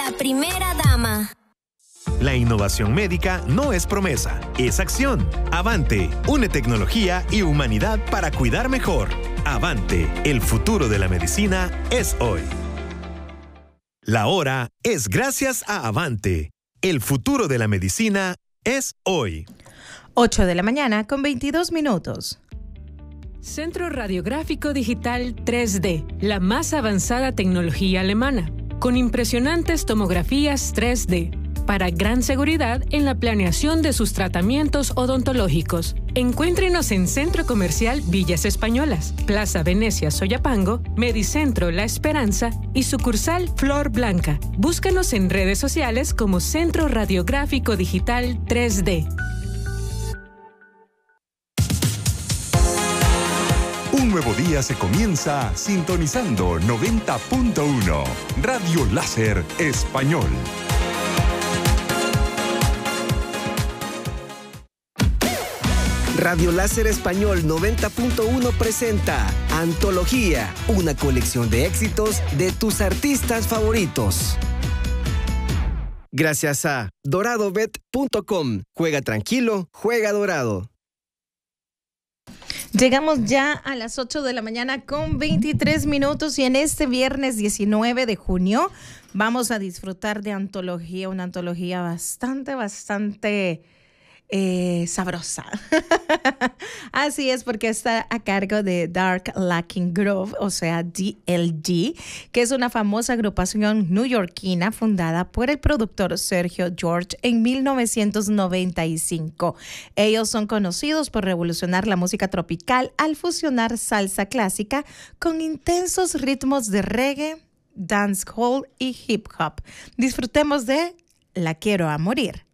la primera dama. La innovación médica no es promesa, es acción. Avante, une tecnología y humanidad para cuidar mejor. Avante, el futuro de la medicina es hoy. La hora es gracias a Avante. El futuro de la medicina es hoy. 8 de la mañana con 22 minutos. Centro Radiográfico Digital 3D, la más avanzada tecnología alemana, con impresionantes tomografías 3D, para gran seguridad en la planeación de sus tratamientos odontológicos. Encuéntrenos en Centro Comercial Villas Españolas, Plaza Venecia Soyapango, Medicentro La Esperanza y sucursal Flor Blanca. Búscanos en redes sociales como Centro Radiográfico Digital 3D. Un nuevo día se comienza sintonizando 90.1 Radio Láser Español. Radio Láser Español 90.1 presenta Antología, una colección de éxitos de tus artistas favoritos. Gracias a doradobet.com. Juega tranquilo, juega dorado. Llegamos ya a las 8 de la mañana con 23 minutos y en este viernes 19 de junio vamos a disfrutar de antología, una antología bastante sabrosa. Así es, porque está a cargo de Dark Lacking Grove, o sea, DLG, que es una famosa agrupación neoyorquina fundada por el productor Sergio George en 1995. Ellos son conocidos por revolucionar la música tropical al fusionar salsa clásica con intensos ritmos de reggae, dancehall y hip hop. Disfrutemos de La Quiero a Morir.